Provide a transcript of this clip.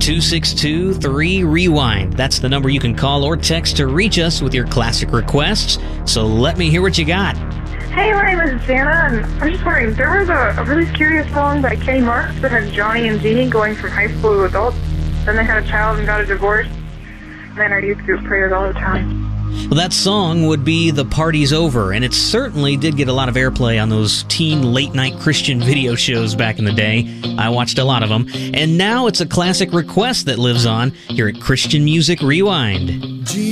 262-3-REWIND. That's the number you can call or text to reach us with your classic requests. So let me hear what you got. Hey, my name is Santa, and I'm just wondering, there was a really curious song by Kenny Marks that had Johnny and Jeannie going from high school to adults. Then they had a child and got a divorce. And then our youth group prayers all the time. Well, that song would be The Party's Over, and it certainly did get a lot of airplay on those teen late-night Christian video shows back in the day. I watched a lot of them, and now it's a classic request that lives on here at Christian Music Rewind.